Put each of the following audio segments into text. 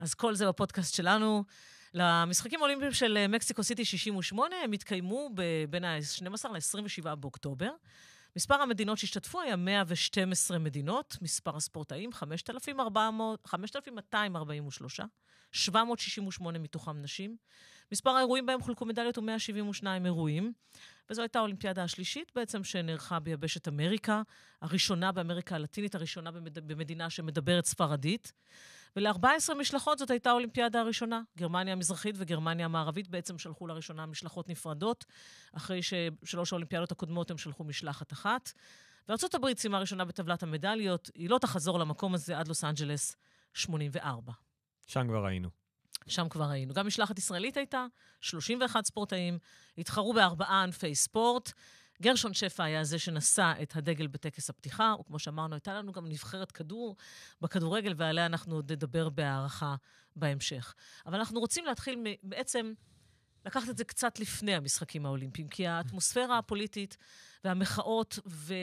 אז כל זה בפודקאסט שלנו. למשחקים האולימפיים של מקסיקו סיטי 68, הם התקיימו בין ה-12 ל-27 באוקטובר. מספר המדינות שהשתתפו היה 112 מדינות, מספר הספורטאים 5,243, 768 מתוכם נשים. מספר האירועים בהם חולקו מדליות הוא 172 אירועים, וזו הייתה האולימפיאדה השלישית בעצם שנערכה ביבשת אמריקה, הראשונה באמריקה הלטינית, הראשונה במדינה שמדברת ספרדית, ול-14 משלחות זאת הייתה האולימפיאדה הראשונה. גרמניה המזרחית וגרמניה המערבית בעצם שלחו לראשונה משלחות נפרדות, אחרי ששלוש האולימפיאדות הקודמות הם שלחו משלחת אחת. וארצות הברית סיימה ראשונה בטבלת המדליות, היא לא תחזור למקום הזה עד לוס אנג'לס 84. שם כבר היינו. שם כבר היינו. גם משלחת ישראלית הייתה, 31 ספורטאים, התחרו בארבעה ענפי ספורט. גרשון שפע היה זה שנשא את הדגל בטקס הפתיחה, וכמו שאמרנו, הייתה לנו גם נבחרת כדור בכדורגל, ועליה אנחנו עוד נדבר בהערכה בהמשך. אבל אנחנו רוצים להתחיל בעצם לקחת את זה קצת לפני המשחקים האולימפיים, כי האטמוספירה הפוליטית והמחאות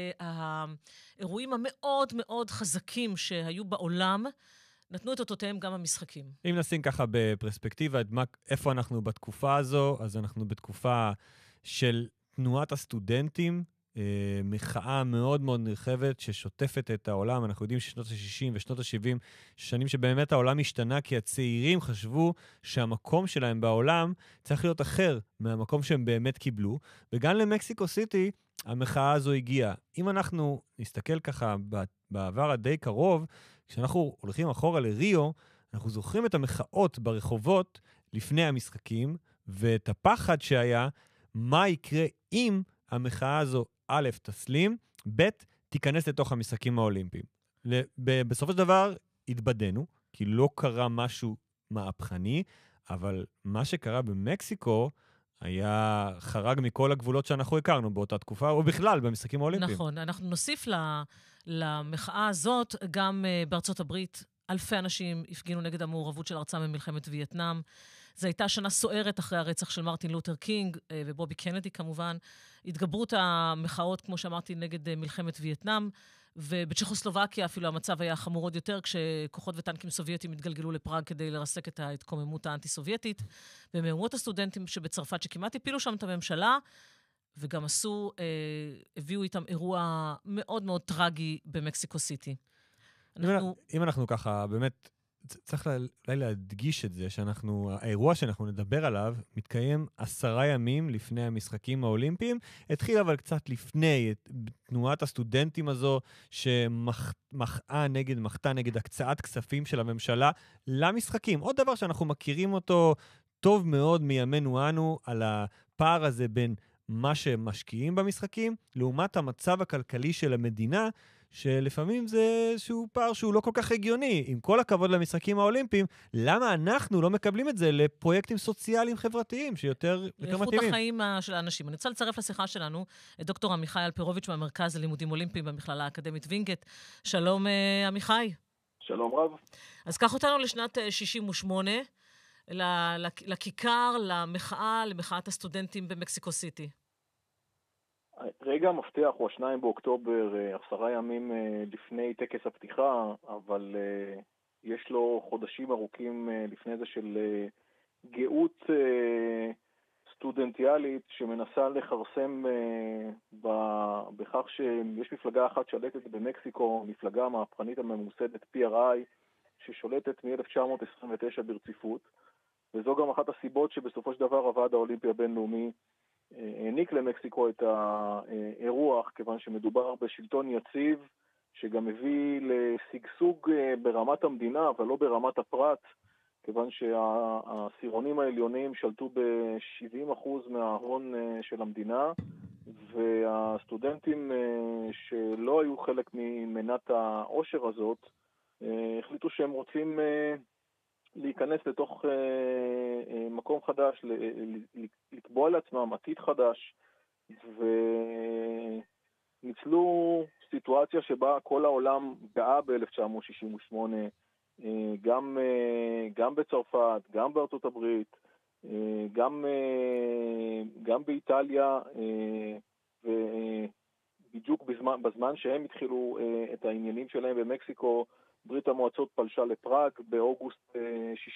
והאירועים המאוד מאוד חזקים שהיו בעולם, נתנו את אותותיהם גם המשחקים. אם נשים ככה בפרספקטיבה, איפה אנחנו בתקופה הזו, אז אנחנו בתקופה של תנועת הסטודנטים, מחאה מאוד מאוד נרחבת ששוטפת את העולם. אנחנו יודעים ששנות ה-60 ושנות ה-70, שנים שבאמת העולם השתנה, כי הצעירים חשבו שהמקום שלהם בעולם צריך להיות אחר מהמקום שהם באמת קיבלו, וגם למקסיקו סיטי המחאה הזו הגיעה. אם אנחנו נסתכל ככה בעבר הדי קרוב, כשאנחנו הולכים אחורה לריו, אנחנו זוכרים את המחאות ברחובות לפני המשחקים, ואת הפחד שהיה, מה יקרה אם המחאה הזו א' תסלים, ב' תיכנס לתוך המשחקים האולימפיים. בסופו של דבר התבדנו, כי לא קרה משהו מהפכני, אבל מה שקרה במקסיקו היה חרג מכל הגבולות שאנחנו הכרנו באותה תקופה, או בכלל במשחקים האולימפיים. נכון, אנחנו נוסיף למחאה הזאת גם בארצות הברית, אלפי אנשים הפגינו נגד המעורבות של ארצם במלחמת וייטנאם. זו הייתה שנה סוערת אחרי הרצח של מרטין לותר קינג ובובי קנדי כמובן. התגברות המחאות, כמו שאמרתי, נגד מלחמת וייטנאם, ובצ'כוסלובקיה אפילו המצב היה חמור עוד יותר, כשכוחות וטנקים סובייטים התגלגלו לפראג כדי לרסק את ההתקוממות האנטי-סובייטית, ומהומות הסטודנטים שבצרפת שכמעט הפילו שם את הממשלה, וגם הביאו איתם אירוע מאוד מאוד טרגי במקסיקו סיטי. אם אנחנו ככה, באמת, צריך אולי להדגיש את זה, האירוע שאנחנו נדבר עליו, מתקיים 10 ימים לפני המשחקים האולימפיים, התחיל אבל קצת לפני, תנועת הסטודנטים הזו, שמחתה נגד הקצאת כספים של הממשלה למשחקים. עוד דבר שאנחנו מכירים אותו טוב מאוד מימינו אנו, על הפער הזה בין מה שמשקיעים במשחקים, לעומת המצב הכלכלי של המדינה, שלפעמים זה איזשהו פער שהוא לא כל כך הגיוני. עם כל הכבוד למשחקים האולימפיים, למה אנחנו לא מקבלים את זה לפרויקטים סוציאליים חברתיים שיותר מתאימים? לאיכות החיים של האנשים. אני רוצה לצרף לשיחה שלנו את דוקטור עמיחי אלפרוביץ' מהמרכז ללימודים אולימפיים במכללה האקדמית וינגייט. שלום עמיחי. שלום רב. אז קח אותנו לשנת 68, לכיכר, למחאת הסטודנטים במקסיקו סיטי. רגע המפתח הוא 2 באוקטובר, 10 ימים לפני טקס הפתיחה, אבל יש לו חודשים ארוכים לפני זה של גאות סטודנטיאלית שמנסה לחרסם בכך שיש מפלגה אחת שלטת במקסיקו, מפלגה המהפכנית הממוסדת PRI, ששולטת מ-1929 ברציפות, וזו גם אחת הסיבות שבסופו של דבר הוועד האולימפי הבינלאומי העניק למקסיקו את האירוח, כיוון שמדובר בשלטון יציב, שגם מביא לשגשוג ברמת המדינה, אבל לא ברמת הפרט, כיוון שהעשירונים העליונים שלטו ב-70% מההון של המדינה, והסטודנטים שלא היו חלק ממנת העושר הזאת, החליטו שהם רוצים להיכנס לתוך מקום חדש, לקבוע לעצמם עתיד חדש, וניצלו סיטואציה שבה כל העולם גאה ב-1968, גם בצרפת, גם בארצות הברית, גם באיטליה, ובדיוק בזמן שהם התחילו את העניינים שלהם במקסיקו, ברית המועצות פלשה לפראג באוגוסט